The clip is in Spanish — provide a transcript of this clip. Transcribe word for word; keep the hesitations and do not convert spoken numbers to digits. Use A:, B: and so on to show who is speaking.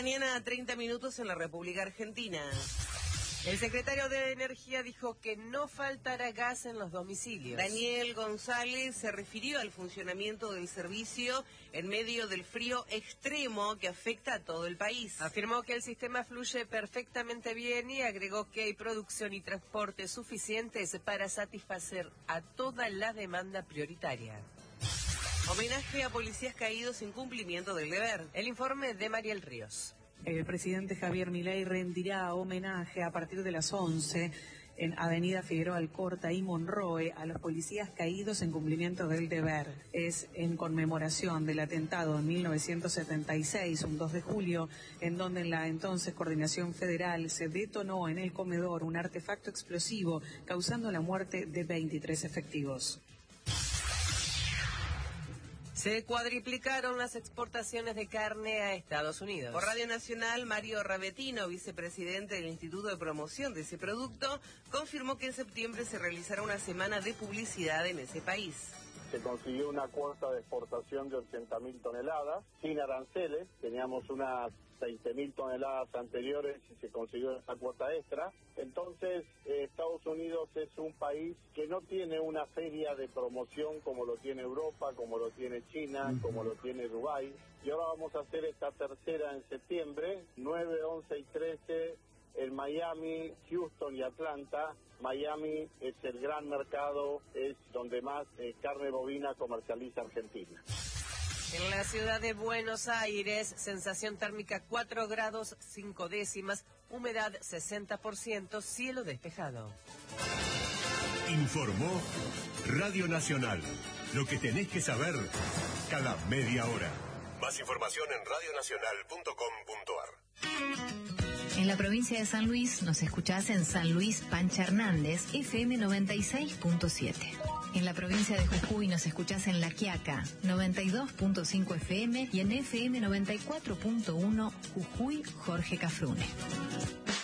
A: mañana, treinta minutos en la República Argentina.
B: El secretario de Energía dijo que no faltará gas en los domicilios.
A: Daniel González se refirió al funcionamiento del servicio en medio del frío extremo que afecta a todo el país.
B: Afirmó que el sistema fluye perfectamente bien y agregó que hay producción y transporte suficientes para satisfacer a toda la demanda prioritaria.
A: Homenaje a policías caídos en cumplimiento del deber.
B: El informe de Mariel Ríos.
C: El presidente Javier Milei rendirá homenaje a partir de las once en Avenida Figueroa Alcorta y Monroe a los policías caídos en cumplimiento del deber. Es en conmemoración del atentado de mil novecientos setenta y seis, un dos de julio, en donde en la entonces Coordinación Federal se detonó en el comedor un artefacto explosivo causando la muerte de veintitrés efectivos.
B: Se cuadriplicaron las exportaciones de carne a Estados Unidos.
A: Por Radio Nacional, Mario Ravetino, vicepresidente del Instituto de Promoción de ese producto, confirmó que en septiembre se realizará una semana de publicidad en ese país.
D: Se consiguió una cuota de exportación de ochenta mil toneladas, sin aranceles. Teníamos unas veinte mil toneladas anteriores y se consiguió esa cuota extra. Entonces, eh, Estados Unidos es un país que no tiene una feria de promoción como lo tiene Europa, como lo tiene China, uh-huh. como lo tiene Dubái. Y ahora vamos a hacer esta tercera en septiembre, nueve, once y trece, en Miami, Houston y Atlanta. Miami es el gran mercado, es donde más eh, carne bovina comercializa Argentina.
B: En la ciudad de Buenos Aires, sensación térmica cuatro grados cinco décimas, humedad sesenta por ciento, cielo despejado.
E: Informó Radio Nacional. Lo que tenés que saber cada media hora. Más información en radio nacional punto com punto ar.
F: En la provincia de San Luis nos escuchás en San Luis Pancha Hernández, F M noventa y seis punto siete. En la provincia de Jujuy nos escuchás en La Quiaca, noventa y dos punto cinco F M y en F M noventa y cuatro punto uno Jujuy Jorge Cafrune.